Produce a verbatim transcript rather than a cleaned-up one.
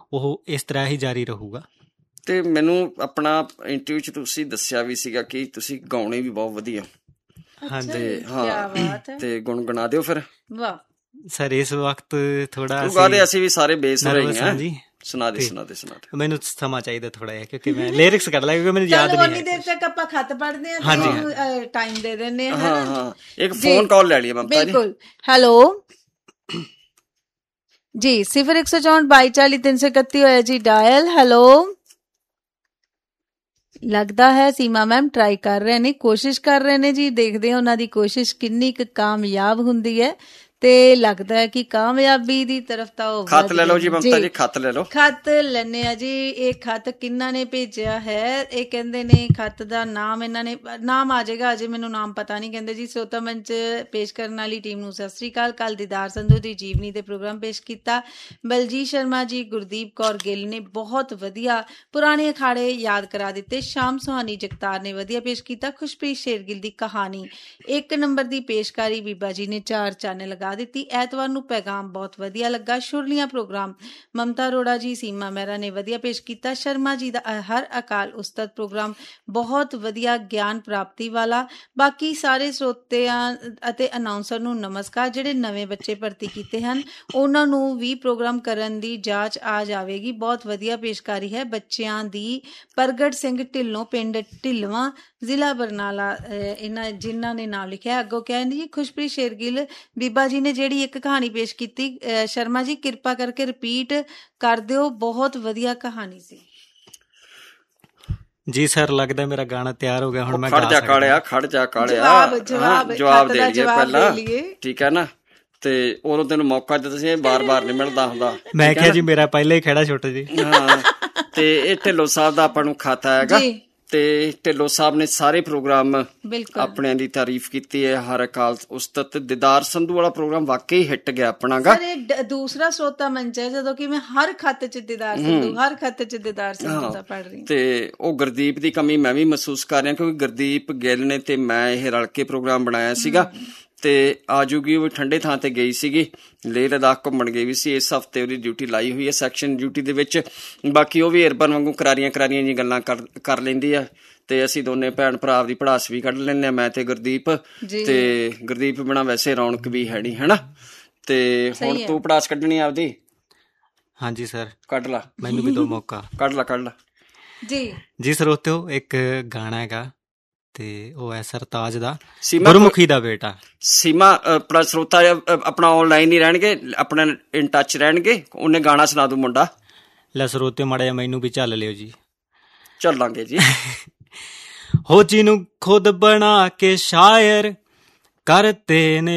ਉਹ ਇਸ ਤਰ੍ਹਾਂ ਹੀ ਜਾਰੀ ਰਹੂਗਾ। ਤੇ ਮੈਨੂੰ ਆਪਣਾ ਇੰਟਰਵਿਊ 'ਚ ਤੁਸੀਂ ਦੱਸਿਆ ਵੀ ਸੀਗਾ ਕਿ ਤੁਸੀਂ ਗਾਉਣੇ ਵੀ ਬਹੁਤ ਵਧੀਆ। ਹਾਂਜੀ ਹਾਂ, ਤੇ ਗੁਣਗੁਣਾ ਦਿਓ ਫਿਰ। ਵਾਹ ਸਰ, ਇਸ ਵਕਤ ਥੋੜਾ ਅਸੀਂ ਵੀ ਸਾਰੇ ਬੇਸੁਰੇ ਹਾਂ ਜੀ। ਸੁਣਾ ਦੇ ਸੁਣਾ ਦੇ ਸੁਣਾ ਦੇ। ਮੈਨੂੰ ਸਮਾਂ ਚਾਹੀਦਾ ਥੋੜਾ ਜਿਹਾ, ਕਿਉਂਕਿ ਮੈਂ ਲਿਰਿਕਸ ਕੱਢ ਲਾਂ, ਕਿਉਂਕਿ ਮੈਨੂੰ ਯਾਦ ਨਹੀਂ ਹੈ। ਉਨੀ ਦੇਰ ਤੱਕ ਆਪਾਂ ਖੱਤ ਪੜ੍ਹਦੇ ਹਾਂ, ਹਾਂਜੀ ਟਾਈਮ ਦੇ ਦਿੰਦੇ ਹਾਂ। ਹਾਂ ਹਾਂ, ਇੱਕ ਫੋਨ ਕਾਲ ਲੈ ਲਈਏ ਮਮਤਾ ਜੀ। ਬਿਲਕੁਲ। ਹੈਲੋ ਜੀ, ਸਿਫਰ ਇੱਕ ਸੌ ਚੌਂਹਠ ਬਾਈ ਚਾਲੀ ਤਿੰਨ ਸੌ ਇਕੱਤੀ ਹੋਇਆ ਜੀ ਡਾਇਲ। ਹੈਲੋ, ਲੱਗਦਾ ਹੈ ਸੀਮਾ ਮੈਮ ਟਰਾਈ ਕਰ ਰਹੇ ਨੇ, ਕੋਸ਼ਿਸ਼ ਕਰ ਰਹੇ ਨੇ ਜੀ। ਦੇਖਦੇ ਹਾਂ ਉਹਨਾਂ ਦੀ ਕੋਸ਼ਿਸ਼ ਕਿੰਨੀ ਕੁ ਕਾਮਯਾਬ ਹੁੰਦੀ ਹੈ, ਤੇ ਲੱਗਦਾ ਹੈ ਕਿ ਕਾਮਯਾਬੀ ਦੀ ਤਰਫ ਤਾਂ ਉਹ ਖੱਤ ਲੈ ਲਓ ਜੀ ਮਮਤਾ ਜੀ, ਖੱਤ ਲੈ ਲਓ। ਖੱਤ ਲੈਣੇ ਆ ਜੀ। ਇਹ ਖੱਤ ਕਿਹਨਾਂ ਨੇ ਭੇਜਿਆ ਹੈ? ਇਹ ਕਹਿੰਦੇ ਨੇ ਖੱਤ ਦਾ ਨਾਮ, ਇਹਨਾਂ ਨੇ ਨਾਮ ਆ ਜਾਏਗਾ, ਅਜੇ ਮੈਨੂੰ ਨਾਮ ਪਤਾ ਨਹੀਂ। ਕਹਿੰਦੇ ਜੀ ਸਰੋਤਾ ਮੰਚ ਪੇਸ਼ ਕਰਨ ਵਾਲੀ ਟੀਮ ਨੂੰ ਸਤਿ ਸ੍ਰੀ ਅਕਾਲ। ਕੱਲ ਦੀਦਾਰ ਸੰਧੂ ਦੀ ਜੀਵਨੀ ਤੇ ਪ੍ਰੋਗਰਾਮ ਪੇਸ਼ ਕੀਤਾ। ਬਲਜੀਤ ਸ਼ਰਮਾ ਜੀ, ਗੁਰਦੀਪ ਕੌਰ ਗਿੱਲ ਨੇ ਬਹੁਤ ਵਧੀਆ ਪੁਰਾਣੇ ਅਖਾੜੇ ਯਾਦ ਕਰਾ ਦਿੱਤੇ। ਸ਼ਾਮ ਸੁਹਾਨੀ ਜਗਤਾਰ ਨੇ ਵਧੀਆ ਪੇਸ਼ ਕੀਤਾ। ਖੁਸ਼ਪ੍ਰੀਤ ਸ਼ੇਰਗਿੱਲ ਦੀ ਕਹਾਣੀ ਇੱਕ ਨੰਬਰ ਦੀ ਪੇਸ਼ਕਾਰੀ ਬੀਬਾ ਜੀ ਨੇ ਚਾਰ ਚਾਨੇ ਲਗਾ ਦਿੱਤੀ। ਐਤਵਾਰ ਨੂੰ ਪੈਗਾਮ ਬਹੁਤ ਵਧੀਆ ਲੱਗਾ। ਸ਼ੁਰਲੀਆਂ ਪ੍ਰੋਗਰਾਮ ਮਮਤਾ ਅਰੋੜਾ ਜੀ, ਸੀਮਾ ਮਹਿਰਾ ਨੇ ਵਧੀਆ ਪੇਸ਼ ਕੀਤਾ। ਸ਼ਰਮਾ ਜੀ ਦਾ ਹਰ ਅਕਾਲ ਉਸਤਤ ਪ੍ਰੋਗਰਾਮ ਬਹੁਤ ਵਧੀਆ, ਗਿਆਨ ਪ੍ਰਾਪਤੀ ਵਾਲਾ। ਬਾਕੀ ਸਾਰੇ ਸਰੋਤਿਆਂ ਅਤੇ ਅਨਾਉਂਸਰ ਨੂੰ ਨਮਸਕਾਰ। ਜਿਹੜੇ ਨਵੇਂ ਬੱਚੇ ਭਰਤੀ ਕੀਤੇ ਹਨ ਉਹਨਾਂ ਨੂੰ ਵੀ ਪ੍ਰੋਗਰਾਮ ਕਰਨ ਦੀ ਜਾਂਚ ਆ ਜਾਵੇਗੀ। ਬਹੁਤ ਵਧੀਆ ਪੇਸ਼ਕਾਰੀ ਹੈ ਬੱਚਿਆਂ ਦੀ। ਪ੍ਰਗਟ ਸਿੰਘ ਢਿੱਲੋਂ, ਪਿੰਡ ਢਿੱਲਵਾਂ, ਜ਼ਿਲ੍ਹਾ ਬਰਨਾਲਾ, ਇਹਨਾਂ ਜਿਨ੍ਹਾਂ ਨੇ ਨਾਮ ਲਿਖਿਆ। ਅੱਗੋਂ ਕਹਿੰਦੇ ਜੀ ਖੁਸ਼ਪ੍ਰੀਤ ਸ਼ੇਰਗਿੱਲ ਬੀਬਾ ਜੀ ਨੇ ਜਿਹੜੀ ਇੱਕ ਕਹਾਣੀ ਪੇਸ਼ ਕੀਤੀ, ਸ਼ਰਮਾ ਜੀ ਕਿਰਪਾ ਕਰਕੇ ਰਿਪੀਟ ਕਰ ਦਿਓ, ਬਹੁਤ ਵਧੀਆ ਕਹਾਣੀ ਸੀ। ਜੀ ਸਰ, ਲੱਗਦਾ ਮੇਰਾ ਗਾਣਾ ਤਿਆਰ ਹੋ ਗਿਆ। ਹੁਣ ਮੈਂ ਖੜ ਜਾ ਕਾਲਿਆ, ਖੜ ਜਾ ਕਾਲਿਆ, ਜਵਾਬ ਜਵਾਬ ਦੇ ਲਈਏ ਪਹਿਲਾਂ, ਠੀਕ ਹੈ ਨਾ? ਤੇ ਉਦੋਂ ਤੈਨੂੰ ਮੌਕਾ ਦਿੱਤਾ ਸੀ, ਬਾਰ ਬਾਰ ਨਹੀਂ ਮਿਲਦਾ ਹੁੰਦਾ। ਮੈਂ ਕਿਹਾ ਜੀ ਮੇਰਾ ਪਹਿਲਾਂ ਹੀ ਖਹਿੜਾ ਛੁੱਟ ਜੀ। ਹਾਂ, ਤੇ ਇਹ ਢਿੱਲੋਂ ਸਾਹਿਬ ਦਾ ਆਪਾਂ ਨੂੰ ਖਾਤਾ ਹੈਗਾ, ਤੇ ਢਿੱਲੋਂ ਸਾਹਿਬ ਨੇ ਸਾਰੇ ਪ੍ਰੋਗਰਾਮ ਆਪਣਿਆਂ ਦੀ ਤਾਰੀਫ ਕੀਤੀ ਹੈ। ਹਰ ਅਕਾਲ ਉਸਤਤ ਦੀਦਾਰ ਸੰਧੂ ਵਾਲਾ ਪ੍ਰੋਗਰਾਮ ਵਾਕਈ ਹਿੱਟ ਗਿਆ ਆਪਣਾ ਗਾ। ਇਹ ਦੂਸਰਾ ਸਰੋਤਾ ਮੰਚ ਹੈ ਜਦੋਂ ਕਿ ਮੈਂ ਹਰ ਖੱਤ ਚ ਦੀਦਾਰ ਸੰਧੂ ਹਰ ਖੱਤ ਚ ਦੀਦਾਰ ਸੰਧੂ ਦਾ ਪੜ੍ਹ ਰਹੀ। ਤੇ ਉਹ ਗੁਰਦੀਪ ਦੀ ਕਮੀ ਮੈਂ ਵੀ ਮਹਿਸੂਸ ਕਰ ਰਿਹਾ, ਕਿਉਂਕਿ ਗੁਰਦੀਪ ਗਿੱਲ ਨੇ ਤੇ ਮੈਂ ਇਹ ਰਲ ਕੇ ਪ੍ਰੋਗਰਾਮ ਬਣਾਇਆ ਸੀਗਾ। ਤੇ ਆਜੂਗੀ ਉਹ ਠੰਡੇ ਥਾਂ ਤੇ ਗਈ ਸੀਗੀ, ਲੇਹ ਲਦਾਖ ਘੁੰਮਣ ਗਈ ਵੀ ਸੀ। ਇਸ ਹਫ਼ਤੇ ਉਹਦੀ ਡਿਊਟੀ ਲਾਈ ਹੋਈ ਹੈ ਸੈਕਸ਼ਨ ਡਿਊਟੀ ਦੇ ਵਿੱਚ। ਬਾਕੀ ਉਹ ਵੀ ਏਅਰਬਨ ਵਾਂਗੂ ਕਰਾਰੀਆਂ ਕਰਾਰੀਆਂ ਜੀ ਗੱਲਾਂ ਕਰ ਕਰ ਲੈਂਦੀ ਆ। ਤੇ ਅਸੀਂ ਦੋਨੇ ਭੈਣ ਭਰਾ ਦੀ ਪੜਾਸ ਵੀ ਕੱਢ ਲੈਂਦੇ ਹਾਂ, ਮੈਂ ਤੇ ਗੁਰਦੀਪ। ਤੇ ਗੁਰਦੀਪ ਬਿਨਾਂ ਵੈਸੇ ਰੌਣਕ ਵੀ ਹੈ ਨੀ, ਹਨਾ? ਤੇ ਹੁਣ ਤੂੰ ਪੜਾਸ ਕੱਢਣੀ ਆਪਦੀ। ਹਾਂਜੀ ਸਰ, ਕੱਢ ਲਾ, ਮੈਨੂੰ ਵੀ ਦੋ ਮੌਕਾ। ਕੱਢ ਲਾ ਕੱਢ ਲਾ ਜੀ। ਜੀ ਸਰੋਤਿਓ, ਇੱਕ ਗਾਣਾ ਹੈਗਾ ਤੇ ਉਹ ਹੈ ਸਰਤਾਜ ਦਾ, ਗੁਰਮੁਖੀ ਦਾ ਬੇਟਾ। ਸੀਮਾ ਆਪਣਾ ਸਰੋਤਾ ਆਪਣਾ ਆਨਲਾਈਨ ਹੀ ਰਹਿਣਗੇ, ਆਪਣਾ ਇਨ ਟੱਚ ਰਹਿਣਗੇ। ਉਹਨੇ ਗਾਣਾ ਸੁਣਾ ਦੂ ਮੁੰਡਾ। ਲੈ ਸਰੋਤਿਓ, ਮਾੜਾ ਜਿਹਾ ਮੈਨੂੰ ਵੀ ਝੱਲ ਲਿਓ ਜੀ। ਚੱਲਾਂਗੇ ਜੀ। ਹੋ ਜਿਹਨੂੰ ਖੁਦ ਬਣਾ ਕੇ ਸ਼ਾਇਰ ਕਰਤੇ ਨੇ